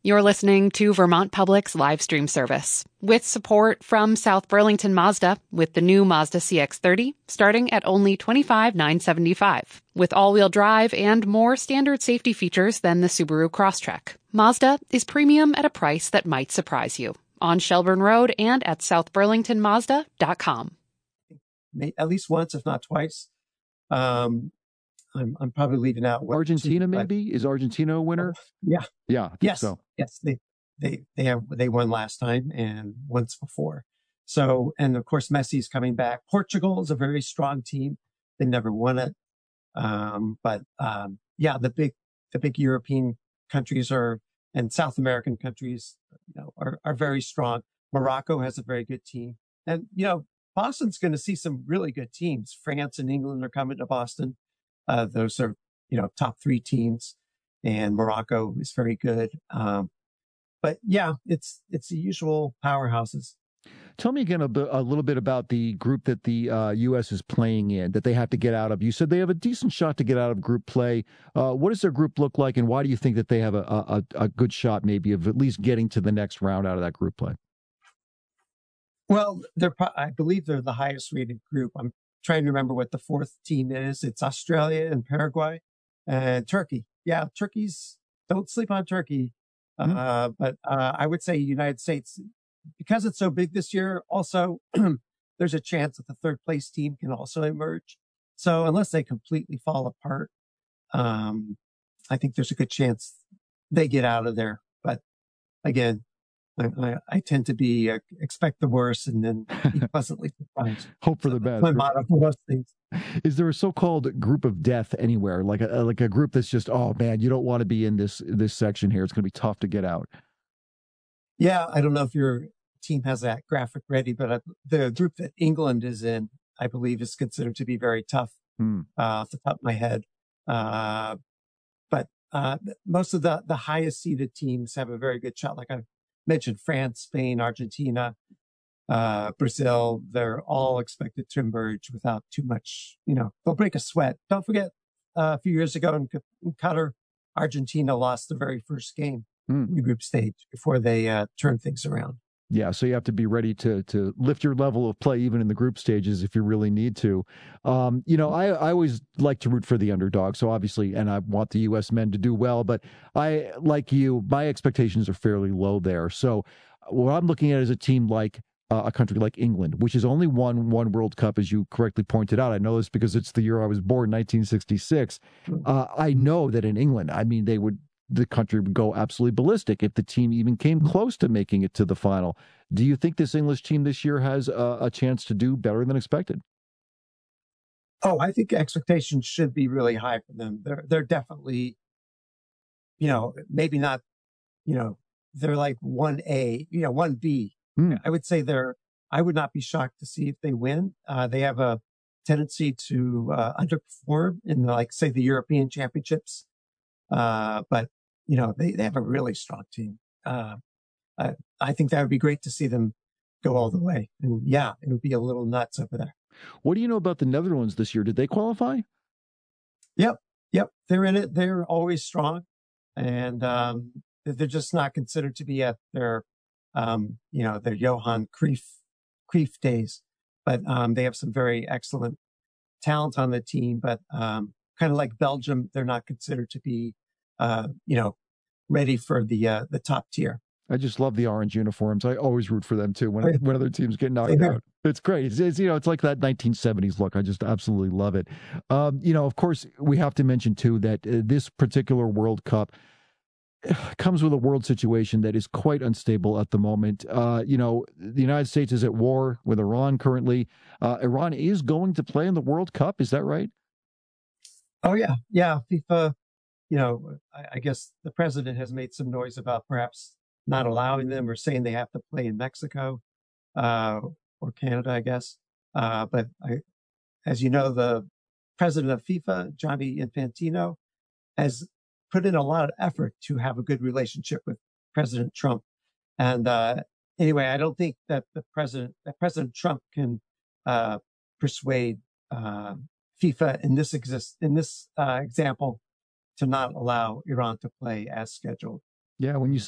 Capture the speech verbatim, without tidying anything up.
You're listening to Vermont Public's live stream service with support from South Burlington Mazda with the new Mazda C X thirty starting at only twenty-five thousand nine hundred seventy-five dollars. With all-wheel drive and more standard safety features than the Subaru Crosstrek, Mazda is premium at a price that might surprise you. On Shelburne Road and at south burlington mazda dot com. At least once, if not twice. Um, I'm, I'm probably leaving out Argentina. Two, maybe but, is Argentina a winner? Oh, yeah, yeah, I think yes, so. yes. They they they have they won last time and once before. So, and of course, Messi's coming back. Portugal is a very strong team. They never won it, um, but um, yeah, the big the big European countries are and South American countries, you know, are are very strong. Morocco has a very good team, and you know, Boston's going to see some really good teams. France and England are coming to Boston. Uh, those are, you know, top three teams, and Morocco is very good. Um, but yeah, it's it's the usual powerhouses. Tell me again a, bit, a little bit about the group that the uh, U S is playing in, that they have to get out of. You said they have a decent shot to get out of group play. Uh, what does their group look like, and why do you think that they have a, a, a good shot maybe of at least getting to the next round out of that group play? Well, they're I believe they're the highest rated group. I'm trying to remember what the fourth team is. It's Australia and Paraguay and Turkey. Yeah, Turkey's, don't sleep on Turkey. Mm-hmm. Uh, but uh, I would say United States, because it's so big this year, also there's a chance that the third place team can also emerge. So unless they completely fall apart, um, I think there's a good chance they get out of there. But again, I, I, I tend to be uh, expect the worst and then be pleasantly surprised. Hope for the best. My motto for most things. Is there a so-called group of death anywhere, like a like a group that's just, oh man, you don't want to be in this this section here. It's going to be tough to get out. Yeah, I don't know if your team has that graphic ready, but I, the group that England is in, I believe, is considered to be very tough. Hmm. Uh, off the top of my head, uh, but uh, most of the the highest seeded teams have a very good shot. Like I mentioned, France, Spain, Argentina, uh, Brazil, they're all expected to emerge without too much, you know, they'll break a sweat. Don't forget, uh, a few years ago in, in Qatar, Argentina lost the very first game mm. in the group stage before they uh, turned things around. Yeah, so you have to be ready to to lift your level of play even in the group stages if you really need to. Um, you know, I, I always like to root for the underdog, so obviously, and I want the U S men to do well, but I, like you, my expectations are fairly low there. So what I'm looking at is a team like uh, a country like England, which has only won one World Cup, as you correctly pointed out. I know this because it's the year I was born, nineteen sixty-six. Uh, I know that in England, I mean, they would the country would go absolutely ballistic if the team even came close to making it to the final. Do you think this English team this year has a, a chance to do better than expected? Oh, I think expectations should be really high for them. They're they're definitely, you know, maybe not, you know, they're like one A, you know, one B. Mm. I would say they're. I would not be shocked to see if they win. Uh, they have a tendency to uh, underperform in, the, like, say, the European Championships. Uh, but you know, they, they have a really strong team. Uh, I, I think that would be great to see them go all the way. And yeah, it would be a little nuts over there. What do you know about the Netherlands this year? Did they qualify? Yep. Yep. They're in it. They're always strong. And, um, they're just not considered to be at their, um, you know, their Johan Cruyff, Cruyff days, but, um, they have some very excellent talent on the team, but, um, kind of like Belgium, they're not considered to be, uh, you know, ready for the uh, the top tier. I just love the orange uniforms. I always root for them too when when other teams get knocked out. It's great. It's, it's you know, it's like that nineteen seventies look. I just absolutely love it. Um, you know, of course, we have to mention too that uh, this particular World Cup comes with a world situation that is quite unstable at the moment. Uh, you know, the United States is at war with Iran currently. Uh, Iran is going to play in the World Cup. Is that right? Oh, yeah. Yeah. FIFA, you know, I, I guess the president has made some noise about perhaps not allowing them or saying they have to play in Mexico uh, or Canada, I guess. Uh, but I, as you know, the president of FIFA, Gianni Infantino, has put in a lot of effort to have a good relationship with President Trump. And uh, anyway, I don't think that the president, that President Trump can uh, persuade uh, FIFA in this exist in this uh, example to not allow Iran to play as scheduled. Yeah, when you